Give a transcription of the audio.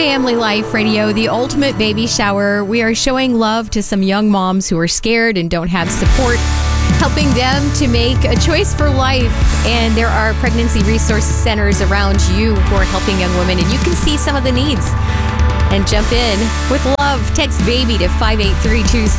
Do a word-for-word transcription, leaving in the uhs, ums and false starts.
Family Life Radio, the ultimate baby shower. We are showing love to some young moms who are scared and don't have support, helping them to make a choice for life. And there are pregnancy resource centers around you who are helping young women, and you can see some of the needs and jump in with love. Text BABY to five eight three two six.